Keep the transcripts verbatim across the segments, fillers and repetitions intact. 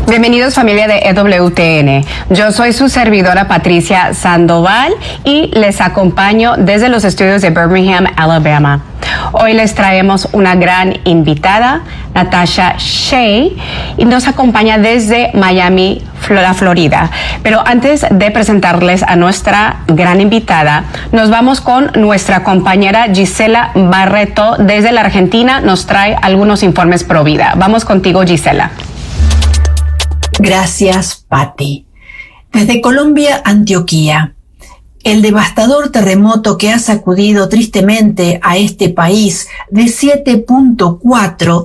Bienvenidos familia de E W T N. Yo soy su servidora Patricia Sandoval y les acompaño desde los estudios de Birmingham, Alabama. Hoy les traemos una gran invitada, Natasha Shea, y nos acompaña desde Miami, la Florida. Pero antes de presentarles a nuestra gran invitada, nos vamos con nuestra compañera Gisela Barreto desde la Argentina. Nos trae algunos informes pro vida. Vamos contigo, Gisela. Gracias, Patti. Desde Colombia, Antioquía, el devastador terremoto que ha sacudido tristemente a este país de siete punto cuatro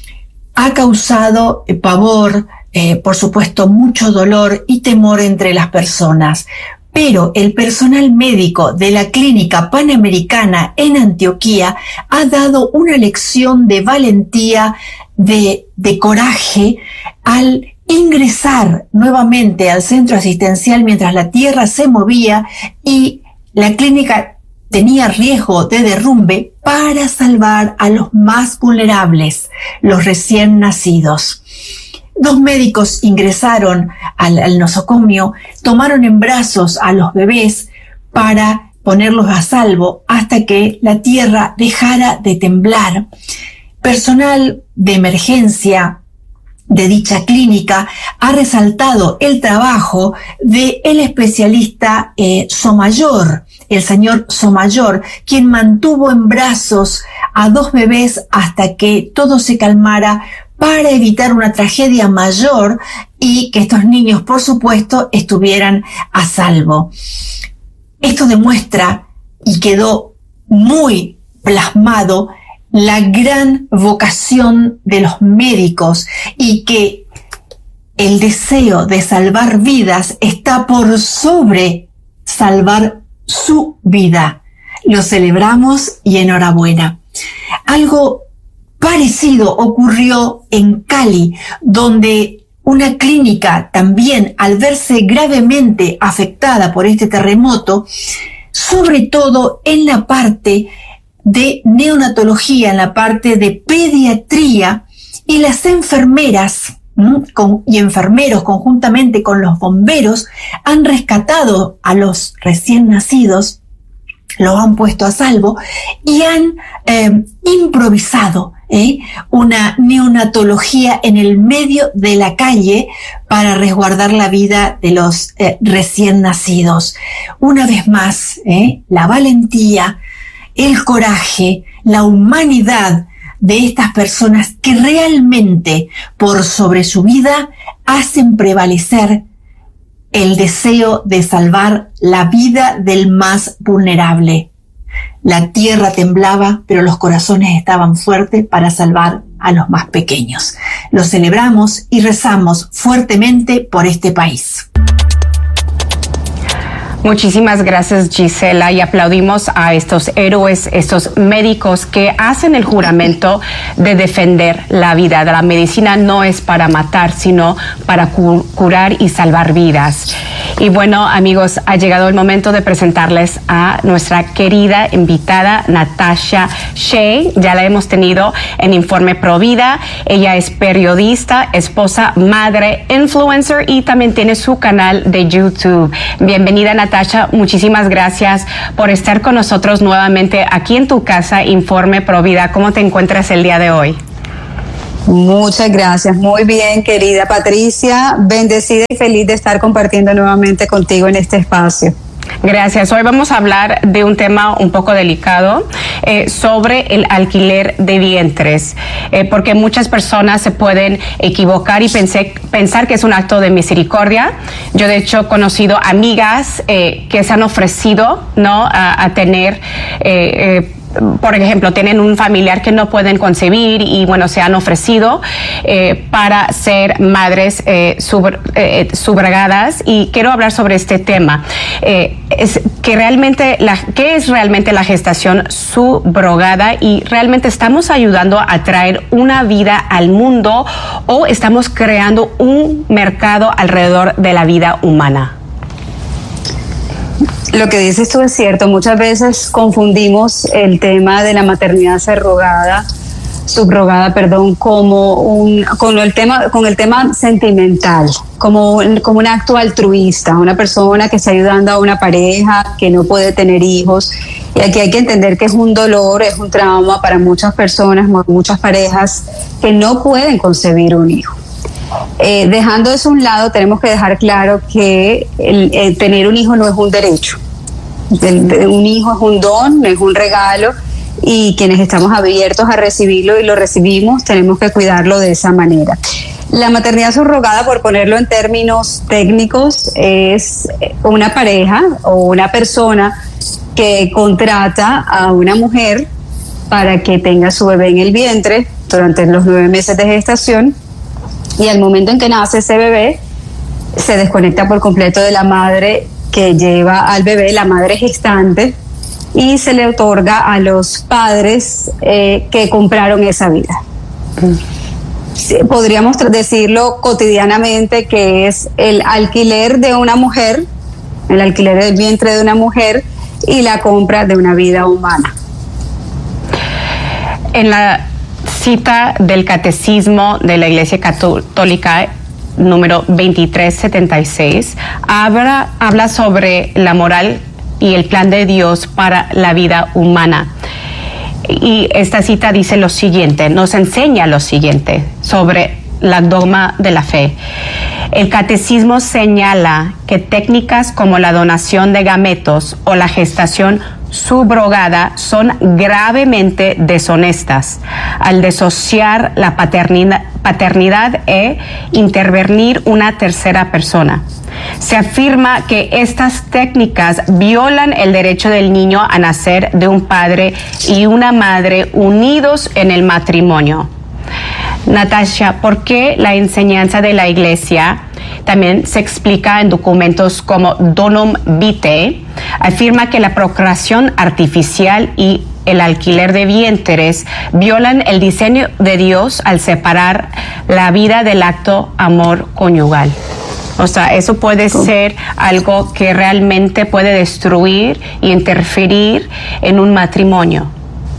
ha causado pavor, eh, por supuesto, mucho dolor y temor entre las personas. Pero el personal médico de la Clínica Panamericana en Antioquía ha dado una lección de valentía, de, de coraje, al ingresar nuevamente al centro asistencial mientras la tierra se movía y la clínica tenía riesgo de derrumbe para salvar a los más vulnerables, los recién nacidos. Dos médicos ingresaron al, al nosocomio, tomaron en brazos a los bebés para ponerlos a salvo hasta que la tierra dejara de temblar. Personal de emergencia de dicha clínica ha resaltado el trabajo del especialista eh, Somayor, el señor Somayor, quien mantuvo en brazos a dos bebés hasta que todo se calmara para evitar una tragedia mayor y que estos niños, por supuesto, estuvieran a salvo. Esto demuestra y quedó muy plasmado la gran vocación de los médicos y que el deseo de salvar vidas está por sobre salvar su vida. Lo celebramos y enhorabuena. Algo parecido ocurrió en Cali, donde una clínica también, al verse gravemente afectada por este terremoto, sobre todo en la parte de neonatología, en la parte de pediatría, y las enfermeras ¿m? Con, y enfermeros conjuntamente con los bomberos han rescatado a los recién nacidos, los han puesto a salvo y han eh, improvisado ¿eh? una neonatología en el medio de la calle para resguardar la vida de los eh, recién nacidos. Una vez más, ¿eh? la valentía, el coraje, la humanidad de estas personas que realmente por sobre su vida hacen prevalecer el deseo de salvar la vida del más vulnerable. La tierra temblaba, pero los corazones estaban fuertes para salvar a los más pequeños. Lo celebramos y rezamos fuertemente por este país. Muchísimas gracias, Gisela, y aplaudimos a estos héroes, estos médicos que hacen el juramento de defender la vida. La medicina no es para matar, sino para cu- curar y salvar vidas. Y bueno, amigos, ha llegado el momento de presentarles a nuestra querida invitada, Natasha Shea. Ya la hemos tenido en Informe Pro Vida. Ella es periodista, esposa, madre, influencer y también tiene su canal de YouTube. Bienvenida, Natasha. Muchísimas gracias por estar con nosotros nuevamente aquí en tu casa, Informe Pro Vida. ¿Cómo te encuentras el día de hoy? Muchas gracias, muy bien, querida Patricia, bendecida y feliz de estar compartiendo nuevamente contigo en este espacio. Gracias. Hoy vamos a hablar de un tema un poco delicado eh, sobre el alquiler de vientres, eh, porque muchas personas se pueden equivocar y pensé, pensar que es un acto de misericordia. Yo de hecho he conocido amigas eh, que se han ofrecido, ¿no?, a, a tener eh, eh, por ejemplo, tienen un familiar que no pueden concebir y, bueno, se han ofrecido eh, para ser madres eh, sub, eh, subrogadas. Y quiero hablar sobre este tema. Eh, es que realmente, la, ¿qué es realmente la gestación subrogada? Y realmente estamos ayudando a traer una vida al mundo o estamos creando un mercado alrededor de la vida humana. Lo que dices tú es cierto, muchas veces confundimos el tema de la maternidad subrogada subrogada, perdón, como un, con el tema, con el tema sentimental, como un, como un acto altruista, una persona que está ayudando a una pareja que no puede tener hijos. Y aquí hay que entender que es un dolor, es un trauma para muchas personas, muchas parejas que no pueden concebir un hijo. Eh, dejando eso a un lado, tenemos que dejar claro que el, el tener un hijo no es un derecho. El, el, un hijo es un don, es un regalo, y quienes estamos abiertos a recibirlo y lo recibimos, tenemos que cuidarlo de esa manera. La maternidad subrogada, por ponerlo en términos técnicos, es una pareja o una persona que contrata a una mujer para que tenga su bebé en el vientre durante los nueve meses de gestación, y al momento en que nace ese bebé se desconecta por completo de la madre que lleva al bebé, la madre gestante, y se le otorga a los padres eh, que compraron esa vida. Mm. Podríamos decirlo cotidianamente que es el alquiler de una mujer, el alquiler del vientre de una mujer y la compra de una vida humana. En la cita del Catecismo de la Iglesia Católica número veintitrés setenta y seis, habla, habla sobre la moral y el plan de Dios para la vida humana. Y esta cita dice lo siguiente, nos enseña lo siguiente sobre la dogma de la fe. El catecismo señala que técnicas como la donación de gametos o la gestación subrogada son gravemente deshonestas al disociar la paternidad, paternidad e intervenir una tercera persona. Se afirma que estas técnicas violan el derecho del niño a nacer de un padre y una madre unidos en el matrimonio. Natasha, ¿por qué la enseñanza de la Iglesia también se explica en documentos como Donum Vitae? Afirma que la procreación artificial y el alquiler de vientres violan el diseño de Dios al separar la vida del acto amor conyugal. O sea, eso puede ser algo que realmente puede destruir e interferir en un matrimonio.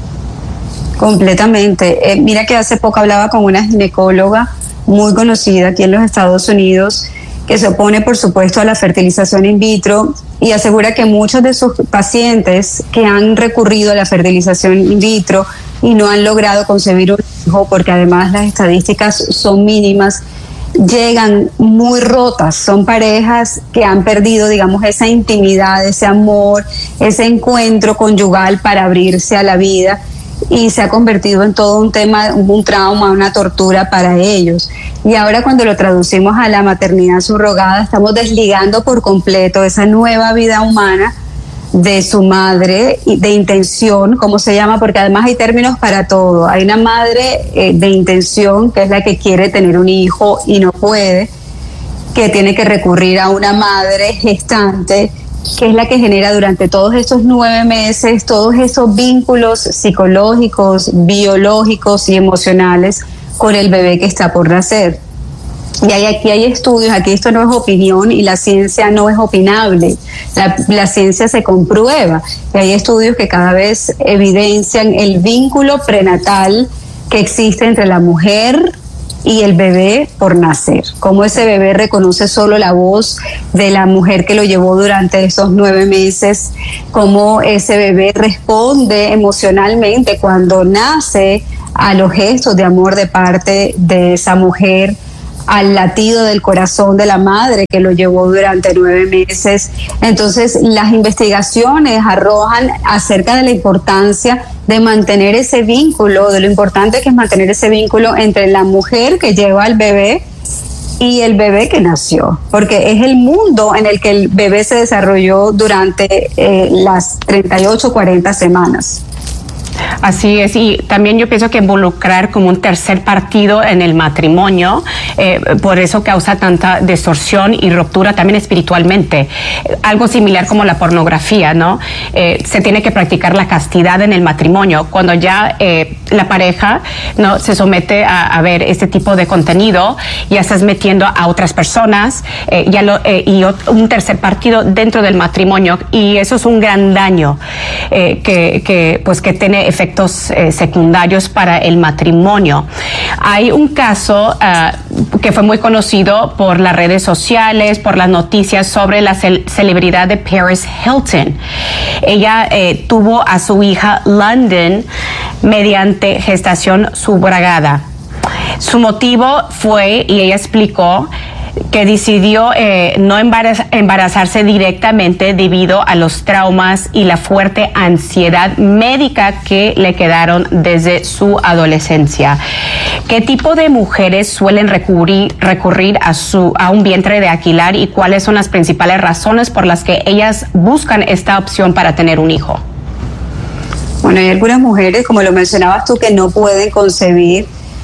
Completamente. Eh, mira que hace poco hablaba con una ginecóloga muy conocida aquí en los Estados Unidos que se opone, por supuesto, a la fertilización in vitro y asegura que muchos de sus pacientes que han recurrido a la fertilización in vitro y no han logrado concebir un hijo, porque además las estadísticas son mínimas, llegan muy rotas, son parejas que han perdido, digamos, esa intimidad, ese amor, ese encuentro conyugal para abrirse a la vida, y se ha convertido en todo un tema, un trauma, una tortura para ellos. Y ahora cuando lo traducimos a la maternidad subrogada, estamos desligando por completo esa nueva vida humana de su madre, de intención, como se llama, porque además hay términos para todo. Hay una madre eh, de intención, que es la que quiere tener un hijo y no puede, que tiene que recurrir a una madre gestante, que es la que genera durante todos estos nueve meses todos esos vínculos psicológicos, biológicos y emocionales con el bebé que está por nacer. Y hay, aquí hay estudios, aquí esto no es opinión y la ciencia no es opinable, la, la ciencia se comprueba. Y hay estudios que cada vez evidencian el vínculo prenatal que existe entre la mujer y el bebé por nacer, cómo ese bebé reconoce solo la voz de la mujer que lo llevó durante esos nueve meses, cómo ese bebé responde emocionalmente cuando nace a los gestos de amor de parte de esa mujer, al latido del corazón de la madre que lo llevó durante nueve meses. Entonces, las investigaciones arrojan acerca de la importancia de mantener ese vínculo, de lo importante que es mantener ese vínculo entre la mujer que lleva al bebé y el bebé que nació, porque es el mundo en el que el bebé se desarrolló durante eh, las treinta y ocho, cuarenta semanas. Así es, y también yo pienso que involucrar como un tercer partido en el matrimonio, eh, por eso causa tanta distorsión y ruptura también espiritualmente. Algo similar como la pornografía, ¿no? Eh, se tiene que practicar la castidad en el matrimonio. Cuando ya eh, la pareja no se somete a, a ver este tipo de contenido, ya estás metiendo a otras personas eh, ya lo, eh, y un tercer partido dentro del matrimonio, y eso es un gran daño eh, que, que, pues, que tiene efectos eh, secundarios para el matrimonio. Hay un caso uh, que fue muy conocido por las redes sociales, por las noticias sobre la ce- celebridad de Paris Hilton. Ella eh, tuvo a su hija London mediante gestación subrogada. Su motivo fue, y ella explicó, que decidió eh, no embaraz- embarazarse directamente debido a los traumas y la fuerte ansiedad médica que le quedaron desde su adolescencia. ¿Qué tipo de mujeres suelen recurrir, recurrir a, su, a un vientre de alquilar y cuáles son las principales razones por las que ellas buscan esta opción para tener un hijo? Bueno, hay algunas mujeres, como lo mencionabas tú, que no pueden concebir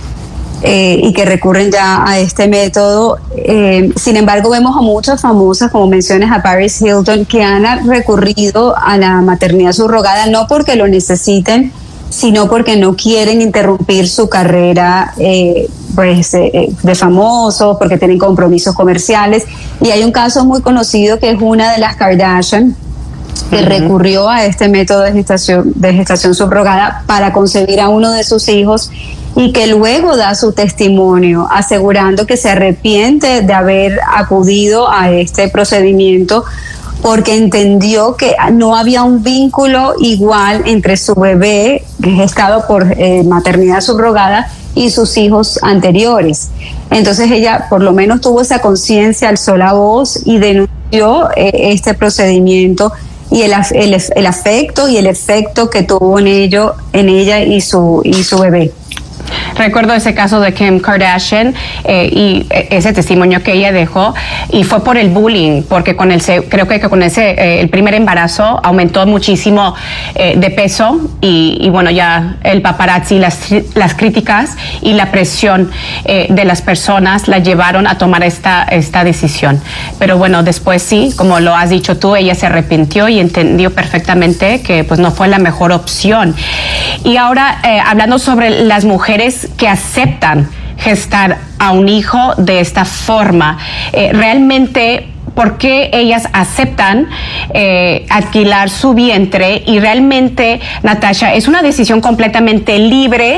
Eh, y que recurren ya a este método. Eh, sin embargo, vemos a muchas famosas, como mencionas a Paris Hilton, que han recurrido a la maternidad subrogada no porque lo necesiten, sino porque no quieren interrumpir su carrera eh, pues, eh, de famosos, porque tienen compromisos comerciales. Y hay un caso muy conocido que es una de las Kardashian, que uh-huh. recurrió a este método de gestación, de gestación subrogada para concebir a uno de sus hijos, y que luego da su testimonio asegurando que se arrepiente de haber acudido a este procedimiento porque entendió que no había un vínculo igual entre su bebé gestado por eh, maternidad subrogada y sus hijos anteriores. Entonces ella por lo menos tuvo esa conciencia, alzó la voz y denunció eh, este procedimiento y el, el, el afecto y el efecto que tuvo en ello, en ella y su, y su bebé. Recuerdo ese caso de Kim Kardashian eh, y ese testimonio que ella dejó, y fue por el bullying, porque con el creo que con ese eh, el primer embarazo aumentó muchísimo eh, de peso y, y bueno, ya el paparazzi, las, las críticas y la presión eh, de las personas la llevaron a tomar esta, esta decisión. Pero bueno, después sí, como lo has dicho tú, ella se arrepintió y entendió perfectamente que pues no fue la mejor opción. Y ahora, eh, hablando sobre las mujeres que aceptan gestar a un hijo de esta forma, eh, realmente, ¿por qué ellas aceptan eh, alquilar su vientre? Y realmente, Natasha, ¿es una decisión completamente libre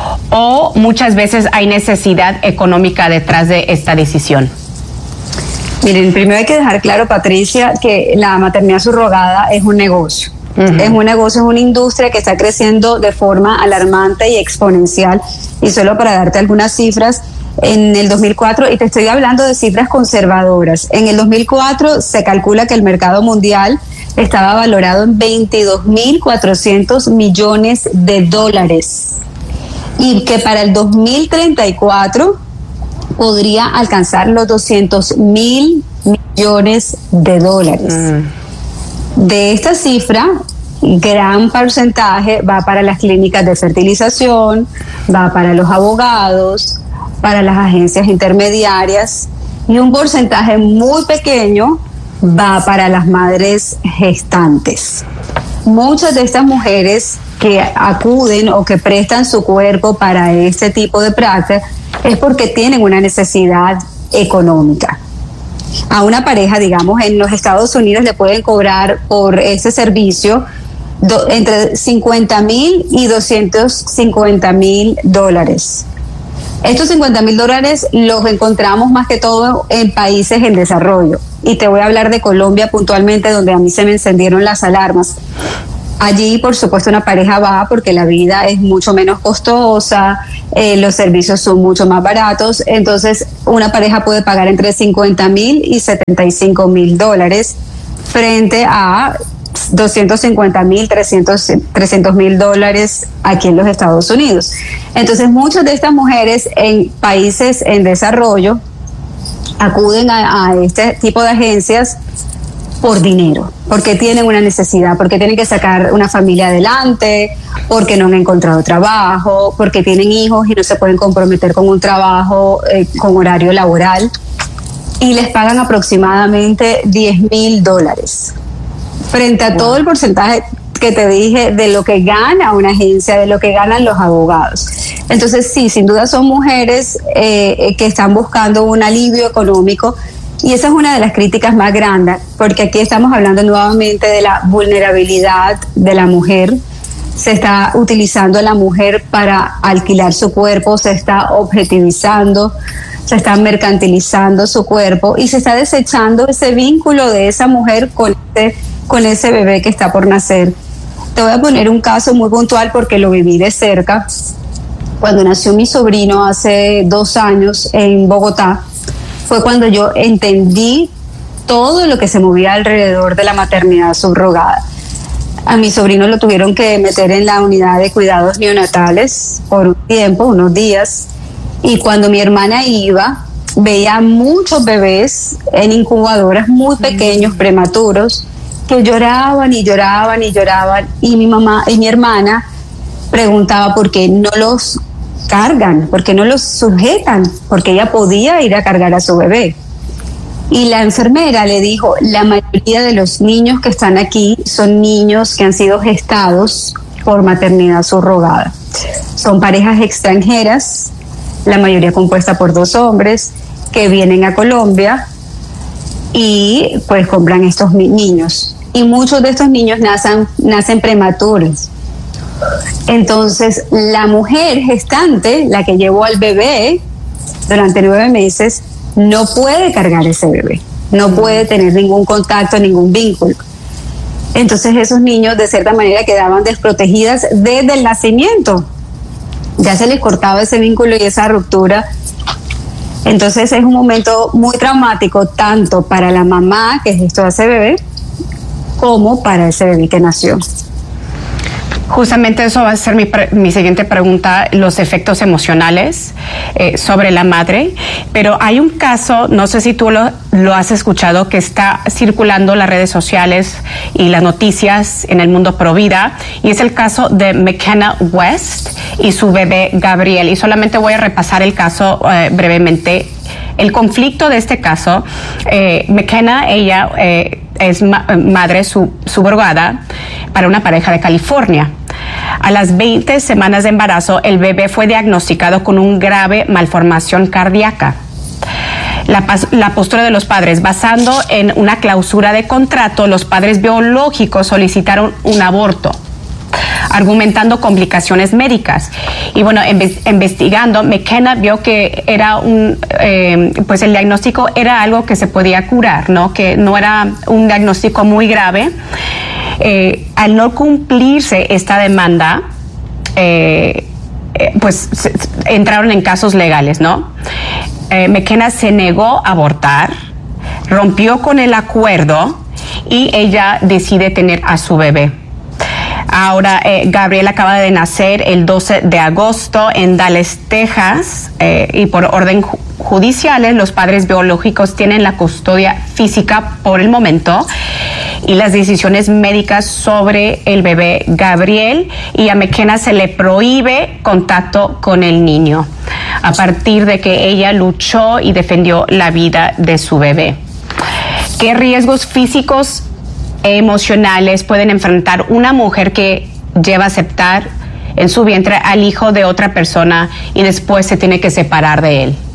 o muchas veces hay necesidad económica detrás de esta decisión? Miren, primero hay que dejar claro, Patricia, que la maternidad subrogada es un negocio. Uh-huh. Es un negocio, es una industria que está creciendo de forma alarmante y exponencial. Y solo para darte algunas cifras, en el dos mil cuatro, y te estoy hablando de cifras conservadoras, en el dos mil cuatro se calcula que el mercado mundial estaba valorado en veintidós mil cuatrocientos millones de dólares y que para el dos mil treinta y cuatro podría alcanzar los doscientos mil millones de dólares. Uh-huh. De esta cifra, gran porcentaje va para las clínicas de fertilización, va para los abogados, para las agencias intermediarias, y un porcentaje muy pequeño va para las madres gestantes. Muchas de estas mujeres que acuden o que prestan su cuerpo para este tipo de práctica es porque tienen una necesidad económica. A una pareja, digamos, en los Estados Unidos le pueden cobrar por ese servicio do, entre cincuenta mil y doscientos cincuenta mil dólares. Estos cincuenta mil dólares los encontramos más que todo en países en desarrollo. Y te voy a hablar de Colombia puntualmente, donde a mí se me encendieron las alarmas. Allí, por supuesto, una pareja va porque la vida es mucho menos costosa, eh, los servicios son mucho más baratos, entonces una pareja puede pagar entre cincuenta mil y setenta y cinco mil dólares frente a doscientos cincuenta mil, trescientos mil dólares aquí en los Estados Unidos. Entonces, muchas de estas mujeres en países en desarrollo acuden a, a este tipo de agencias por dinero, porque tienen una necesidad, porque tienen que sacar una familia adelante, porque no han encontrado trabajo, porque tienen hijos y no se pueden comprometer con un trabajo eh, con horario laboral, y les pagan aproximadamente diez mil dólares frente a wow. todo el porcentaje que te dije de lo que gana una agencia, de lo que ganan los abogados. Entonces sí, sin duda son mujeres eh, que están buscando un alivio económico. Y esa es una de las críticas más grandes, porque aquí estamos hablando nuevamente de la vulnerabilidad de la mujer, se está utilizando a la mujer para alquilar su cuerpo, se está objetivizando, se está mercantilizando su cuerpo y se está desechando ese vínculo de esa mujer con ese, con ese bebé que está por nacer. Te voy a poner un caso muy puntual porque lo viví de cerca. Cuando nació mi sobrino hace dos años en Bogotá, fue cuando yo entendí todo lo que se movía alrededor de la maternidad subrogada. A mi sobrino lo tuvieron que meter en la unidad de cuidados neonatales por un tiempo, unos días, y cuando mi hermana iba, veía muchos bebés en incubadoras muy pequeños, prematuros, que lloraban y lloraban y lloraban, y mi mamá y mi hermana preguntaba por qué no los cargan, por qué no los sujetan, porque ella podía ir a cargar a su bebé. Y la enfermera le dijo, la mayoría de los niños que están aquí son niños que han sido gestados por maternidad subrogada. Son parejas extranjeras, la mayoría compuesta por dos hombres, que vienen a Colombia y pues compran estos niños. Y muchos de estos niños nacen, nacen prematuros. Entonces, la mujer gestante, la que llevó al bebé durante nueve meses, no puede cargar ese bebé, no puede tener ningún contacto, ningún vínculo. Entonces esos niños de cierta manera quedaban desprotegidas desde el nacimiento. Ya se les cortaba ese vínculo y esa ruptura. Entonces es un momento muy traumático tanto para la mamá que gestó a ese bebé como para ese bebé que nació. Justamente eso va a ser mi, mi siguiente pregunta, los efectos emocionales eh, sobre la madre. Pero hay un caso, no sé si tú lo, lo has escuchado, que está circulando en las redes sociales y las noticias en el mundo pro vida, y es el caso de McKenna West y su bebé Gabriel. Y solamente voy a repasar el caso eh, brevemente. El conflicto de este caso, eh, McKenna, ella eh, es ma madre sub subrogada para una pareja de California. A las veinte semanas de embarazo, el bebé fue diagnosticado con una grave malformación cardíaca. La, la postura de los padres, basando en una clausura de contrato, los padres biológicos solicitaron un aborto, argumentando complicaciones médicas. Y bueno, investigando, McKenna vio que era un, eh, pues el diagnóstico era algo que se podía curar, ¿no? Que no era un diagnóstico muy grave. Eh, al no cumplirse esta demanda, eh, eh, pues se, entraron en casos legales, ¿no? Eh, McKenna se negó a abortar, rompió con el acuerdo y ella decide tener a su bebé. Ahora, eh, Gabriel acaba de nacer el doce de agosto en Dallas, Texas, eh, y por orden ju judiciales, los padres biológicos tienen la custodia física por el momento y las decisiones médicas sobre el bebé Gabriel, y a McKenna se le prohíbe contacto con el niño a partir de que ella luchó y defendió la vida de su bebé. ¿Qué riesgos físicos e emocionales pueden enfrentar una mujer que lleva a aceptar en su vientre al hijo de otra persona y después se tiene que separar de él?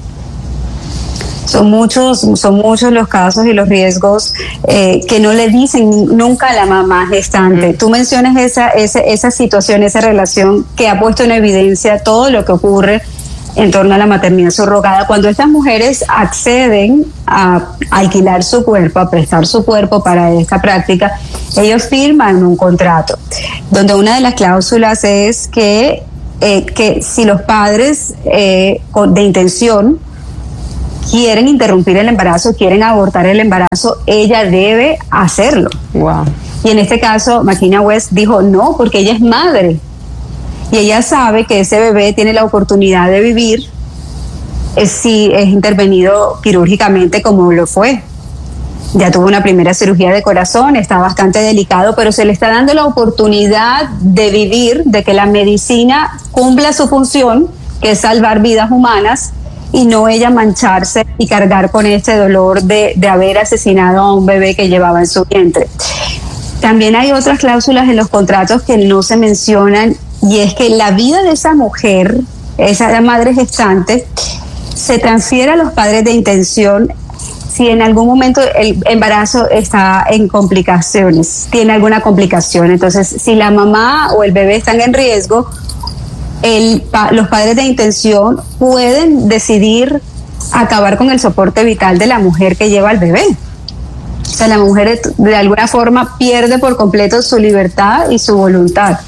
Son muchos, son muchos los casos y los riesgos eh, que no le dicen nunca a la mamá gestante. Mm. Tú mencionas esa, esa, esa situación, esa relación que ha puesto en evidencia todo lo que ocurre en torno a la maternidad subrogada. Cuando estas mujeres acceden a alquilar su cuerpo, a prestar su cuerpo para esta práctica, ellos firman un contrato donde una de las cláusulas es que, eh, que si los padres eh, de intención quieren interrumpir el embarazo, quieren abortar el embarazo, ella debe hacerlo. Wow. Y en este caso, McKenna West dijo no, porque ella es madre. Y ella sabe que ese bebé tiene la oportunidad de vivir eh, si es intervenido quirúrgicamente como lo fue. Ya tuvo una primera cirugía de corazón, está bastante delicado, pero se le está dando la oportunidad de vivir, de que la medicina cumpla su función, que es salvar vidas humanas, y no ella mancharse y cargar con este dolor de, de haber asesinado a un bebé que llevaba en su vientre. También hay otras cláusulas en los contratos que no se mencionan, y es que la vida de esa mujer, esa madre gestante, se transfiere a los padres de intención si en algún momento el embarazo está en complicaciones, tiene alguna complicación. Entonces, si la mamá o el bebé están en riesgo, el, los padres de intención pueden decidir acabar con el soporte vital de la mujer que lleva al bebé. O sea, la mujer de alguna forma pierde por completo su libertad y su voluntad,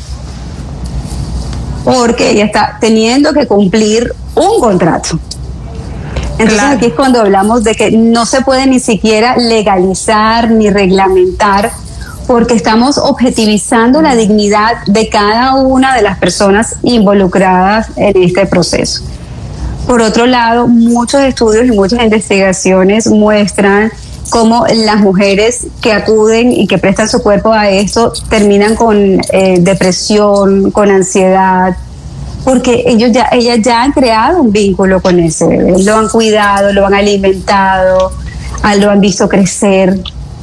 porque ella está teniendo que cumplir un contrato. Entonces, claro, aquí es cuando hablamos de que no se puede ni siquiera legalizar ni reglamentar, porque estamos objetivizando la dignidad de cada una de las personas involucradas en este proceso. Por otro lado, muchos estudios y muchas investigaciones muestran cómo las mujeres que acuden y que prestan su cuerpo a esto terminan con eh, depresión, con ansiedad, porque ellos ya, ellas ya han creado un vínculo con ese bebé, lo han cuidado, lo han alimentado, lo han visto crecer,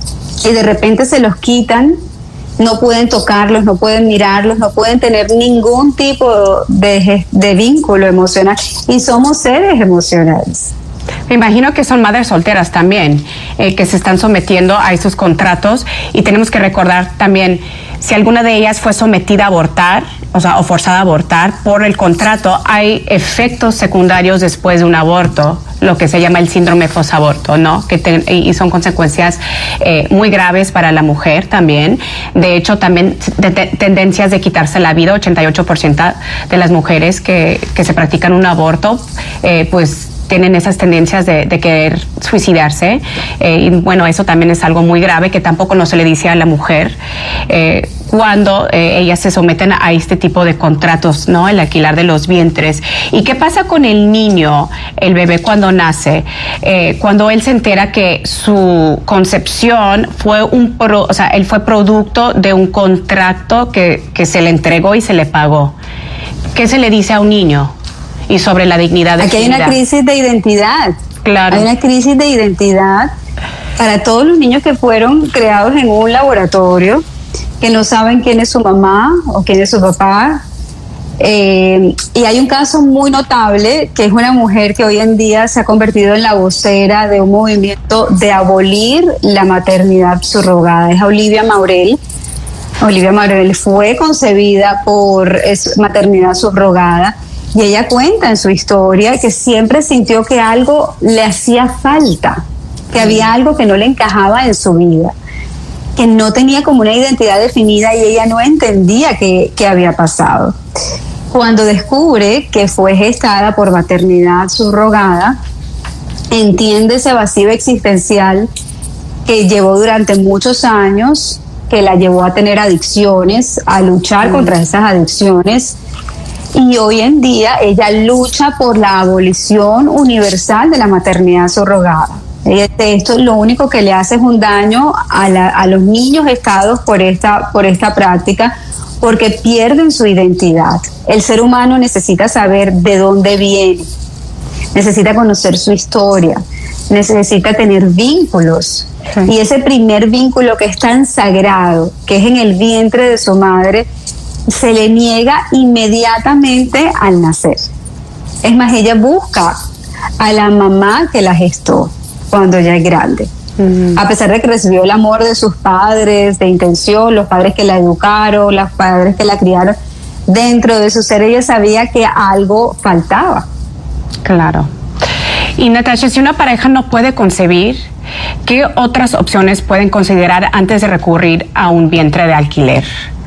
y de repente se los quitan, no pueden tocarlos, no pueden mirarlos, no pueden tener ningún tipo de, de vínculo emocional, y somos seres emocionales. Me imagino que son madres solteras también, eh, que se están sometiendo a esos contratos, y tenemos que recordar también, si alguna de ellas fue sometida a abortar, o sea, o forzada a abortar por el contrato, hay efectos secundarios después de un aborto, lo que se llama el síndrome posaborto, ¿no? Que te, y son consecuencias eh, muy graves para la mujer también. De hecho, también de, de, tendencias de quitarse la vida, ochenta y ocho por ciento de las mujeres que, que se practican un aborto, eh, pues tienen esas tendencias de, de querer suicidarse, eh, y bueno, eso también es algo muy grave que tampoco no se le dice a la mujer eh, cuando eh, ellas se someten a este tipo de contratos, ¿no? El alquilar de los vientres. ¿Y qué pasa con el niño, el bebé cuando nace? Eh, cuando él se entera que su concepción fue un, pro, o sea, él fue producto de un contrato que, que se le entregó y se le pagó. ¿Qué se le dice a un niño? Y sobre la dignidad de Aquí hay una crisis de identidad. Claro. Hay una crisis de identidad para todos los niños que fueron creados en un laboratorio, que no saben quién es su mamá o quién es su papá. Eh, y hay un caso muy notable, que es una mujer que hoy en día se ha convertido en la vocera de un movimiento de abolir la maternidad subrogada. Es Olivia Maurel. Olivia Maurel fue concebida por es, maternidad subrogada. Y ella cuenta en su historia que siempre sintió que algo le hacía falta, que había algo que no le encajaba en su vida, que no tenía como una identidad definida, y ella no entendía qué, qué había pasado. Cuando descubre que fue gestada por maternidad subrogada, entiende ese vacío existencial que llevó durante muchos años, que la llevó a tener adicciones, a luchar mm. contra esas adicciones. Y hoy en día ella lucha por la abolición universal de la maternidad subrogada. Esto lo único que le hace es un daño a, la, a los niños gestados por esta, por esta práctica, porque pierden su identidad. El ser humano necesita saber de dónde viene, necesita conocer su historia, necesita tener vínculos. Sí. Y ese primer vínculo que es tan sagrado, que es en el vientre de su madre, se le niega inmediatamente al nacer. Es más, ella busca a la mamá que la gestó cuando ya es grande. Uh-huh. A pesar de que recibió el amor de sus padres de intención, los padres que la educaron, los padres que la criaron, dentro de su ser ella sabía que algo faltaba. Claro. Y Natasha, si una pareja no puede concebir, ¿qué otras opciones pueden considerar antes de recurrir a un vientre de alquiler?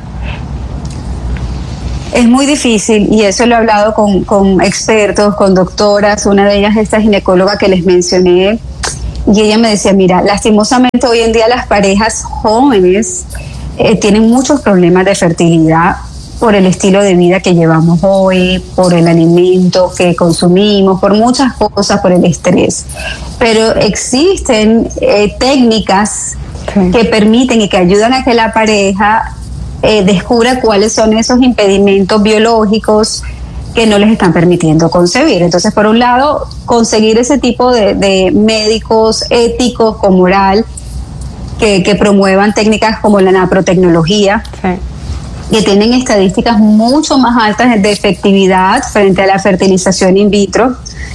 Es muy difícil, y eso lo he hablado con, con expertos, con doctoras. Una de ellas es esta ginecóloga que les mencioné, y ella me decía, mira, lastimosamente hoy en día las parejas jóvenes eh, tienen muchos problemas de fertilidad por el estilo de vida que llevamos hoy, por el alimento que consumimos, por muchas cosas, por el estrés. Pero existen eh, técnicas sí. que permiten y que ayudan a que la pareja Eh, descubra cuáles son esos impedimentos biológicos que no les están permitiendo concebir. Entonces, por un lado, conseguir ese tipo de, de médicos éticos con moral que, que promuevan técnicas como la naprotecnología, sí. que tienen estadísticas mucho más altas de efectividad frente a la fertilización in vitro,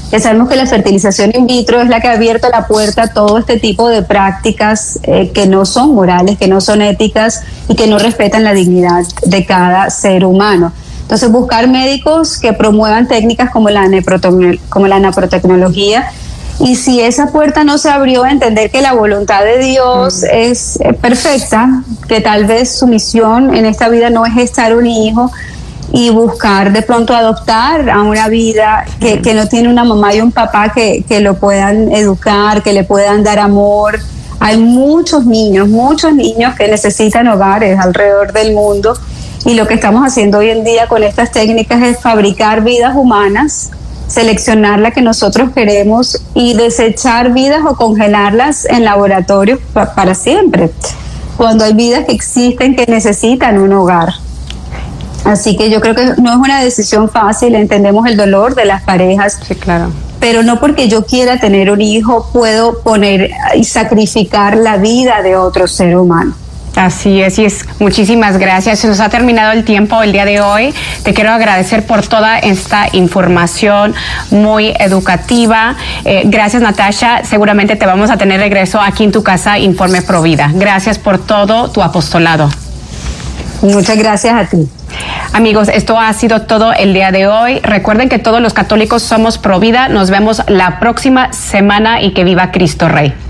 que sabemos que la fertilización in vitro es la que ha abierto la puerta a todo este tipo de prácticas eh, que no son morales, que no son éticas y que no respetan la dignidad de cada ser humano. Entonces, buscar médicos que promuevan técnicas como la, como la naprotecnología, y si esa puerta no se abrió, entender que la voluntad de Dios mm. es perfecta, que tal vez su misión en esta vida no es gestar un hijo, y buscar de pronto adoptar a una vida que, que no tiene una mamá y un papá que, que lo puedan educar, que le puedan dar amor. Hay muchos niños, muchos niños que necesitan hogares alrededor del mundo, y lo que estamos haciendo hoy en día con estas técnicas es fabricar vidas humanas, seleccionar la que nosotros queremos y desechar vidas o congelarlas en laboratorios pa- para siempre, cuando hay vidas que existen que necesitan un hogar. Así que yo creo que no es una decisión fácil, entendemos el dolor de las parejas. Sí, claro. Pero no porque yo quiera tener un hijo puedo poner y sacrificar la vida de otro ser humano. Así es, y es. Muchísimas gracias. Se nos ha terminado el tiempo el día de hoy. Te quiero agradecer por toda esta información muy educativa. Eh, gracias, Natasha. Seguramente te vamos a tener regreso aquí en tu casa, Informe Provida. Gracias por todo tu apostolado. Muchas gracias a ti. Amigos, esto ha sido todo el día de hoy. Recuerden que todos los católicos somos Provida. Nos vemos la próxima semana y que viva Cristo Rey.